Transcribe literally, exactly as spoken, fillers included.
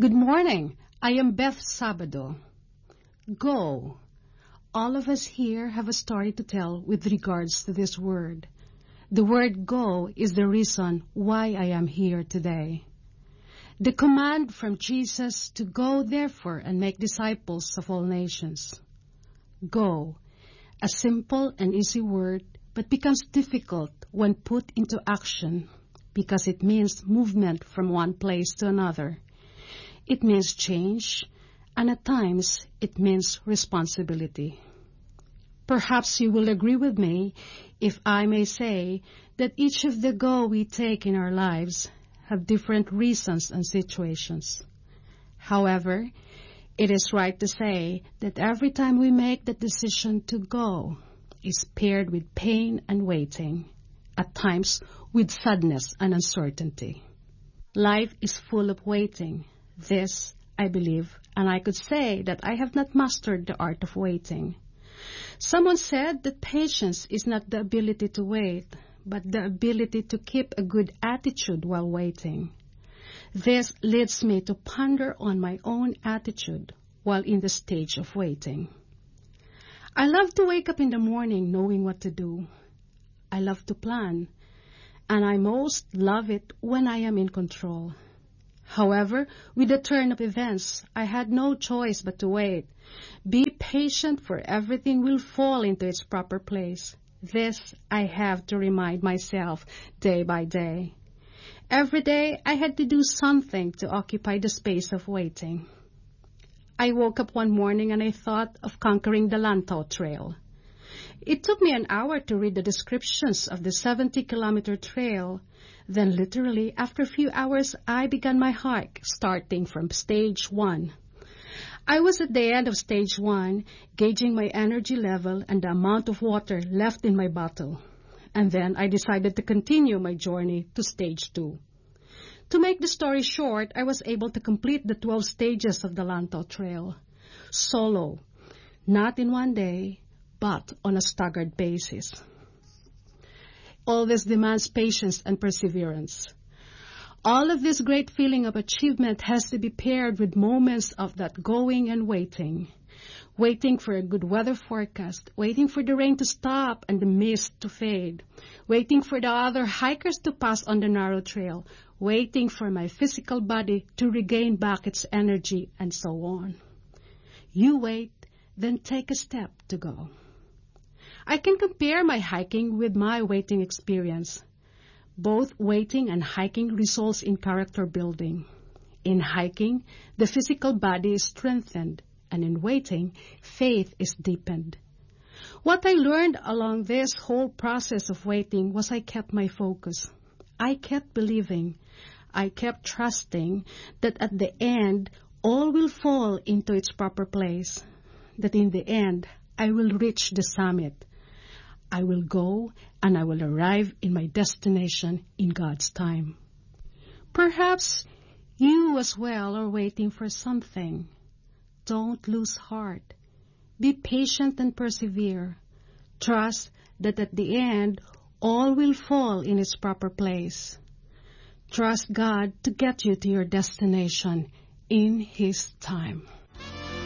Good morning. I am Beth Sabado. Go. All of us here have a story to tell with regards to this word. The word go is the reason why I am here today. The command from Jesus to go therefore and make disciples of all nations. Go, a simple and easy word, but becomes difficult when put into action because it means movement from one place to another. It means change, and at times it means responsibility. Perhaps you will agree with me if I may say that each of the go we take in our lives have different reasons and situations. However, it is right to say that every time we make the decision to go is paired with pain and waiting, at times with sadness and uncertainty. Life is full of waiting. This, I believe, and I could say that I have not mastered the art of waiting. Someone said that patience is not the ability to wait, but the ability to keep a good attitude while waiting. This leads me to ponder on my own attitude while in the stage of waiting. I love to wake up in the morning knowing what to do. I love to plan, and I most love it when I am in control. However, with the turn of events, I had no choice but to wait. Be patient, for everything will fall into its proper place. This I have to remind myself day by day. Every day, I had to do something to occupy the space of waiting. I woke up one morning and I thought of conquering the Lantau Trail. It took me an hour to read the descriptions of the seventy-kilometer trail. Then literally, after a few hours, I began my hike, starting from stage one. I was at the end of stage one, gauging my energy level and the amount of water left in my bottle. And then I decided to continue my journey to stage two. To make the story short, I was able to complete the twelve stages of the Lantau Trail, solo, not in one day, but on a staggered basis. All this demands patience and perseverance. All of this great feeling of achievement has to be paired with moments of that going and waiting. Waiting for a good weather forecast, waiting for the rain to stop and the mist to fade, waiting for the other hikers to pass on the narrow trail, waiting for my physical body to regain back its energy, and so on. You wait, then take a step to go. I can compare my hiking with my waiting experience. Both waiting and hiking results in character building. In hiking, the physical body is strengthened, and in waiting, faith is deepened. What I learned along this whole process of waiting was I kept my focus. I kept believing. I kept trusting that at the end, all will fall into its proper place. That in the end, I will reach the summit. I will go and I will arrive in my destination in God's time. Perhaps you as well are waiting for something. Don't lose heart. Be patient and persevere. Trust that at the end, all will fall in its proper place. Trust God to get you to your destination in His time.